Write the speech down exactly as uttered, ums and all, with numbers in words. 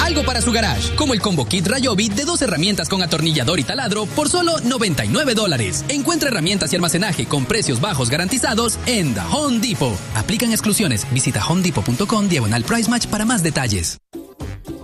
algo para su garage, como el combo kit Ryobi de dos herramientas con atornillador y taladro por solo noventa y nueve dólares. Encuentra herramientas y almacenaje con precios bajos garantizados en The Home Depot. Aplican exclusiones. Visita homedepot punto com diagonal price match para más detalles.